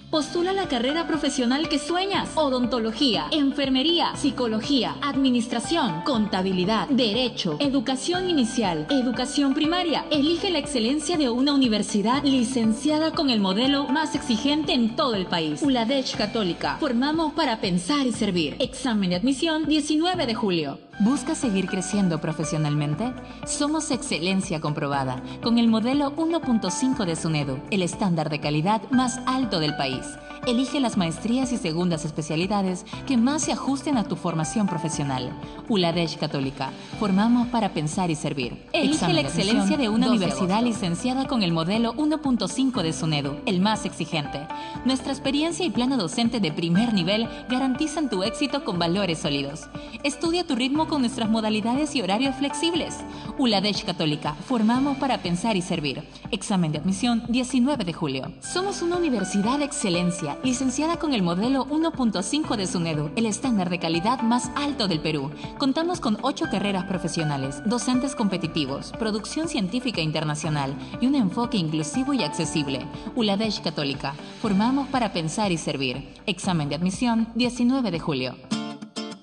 Postula la carrera profesional que sueñas. Odontología, enfermería, psicología, administración, contabilidad, derecho, educación inicial, educación primaria. Elige la excelencia de una universidad licenciada con el modelo más exigente en todo el país. ULADESH Católica. Formamos para pensar y servir. Examen de admisión 19 de julio. ¿Buscas seguir creciendo profesionalmente? Somos excelencia comprobada, con el modelo 1.5 de SUNEDU, el estándar de calidad más alto del país. Elige las maestrías y segundas especialidades que más se ajusten a tu formación profesional. ULADESH Católica. Formamos para pensar y servir. Elige la excelencia de una universidad licenciada con el modelo 1.5 de SUNEDU, el más exigente. Nuestra experiencia y plano docente de primer nivel garantizan tu éxito con valores sólidos. Estudia a tu ritmo con nuestras modalidades y horarios flexibles. ULADESH Católica. Formamos para pensar y servir. Examen de admisión 19 de julio. Somos una universidad de excelencia, licenciada con el modelo 1.5 de SUNEDU, el estándar de calidad más alto del Perú. Contamos con 8 carreras profesionales, docentes competitivos, producción científica internacional y un enfoque inclusivo y accesible. ULADESH Católica. Formamos para pensar y servir. Examen de admisión 19 de julio.